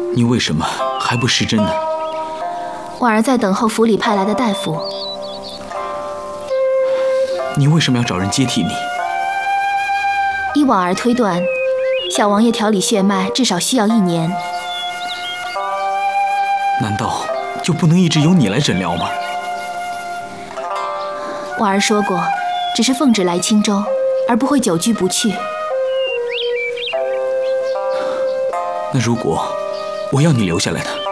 你为什么还不施针呢？ 婉儿在等候府里派来的大夫。 你为什么要找人接替你？ 依婉儿推断，小王爷调理血脉至少需要1年。 难道就不能一直由你来诊疗吗？ 婉儿说过，只是奉旨来青州，而不会久居不去。 那如果我要你留下来呢？